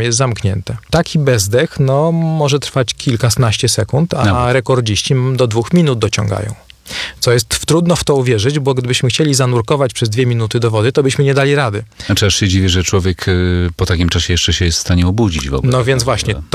jest zamknięte. Taki bezdech może trwać kilkanaście sekund, a rekordziści do 2 minut dociągają. Co jest trudno w to uwierzyć, bo gdybyśmy chcieli zanurkować przez 2 minuty do wody, to byśmy nie dali rady. Znaczy aż się dziwię, że człowiek po takim czasie jeszcze się jest w stanie obudzić w ogóle. No więc właśnie,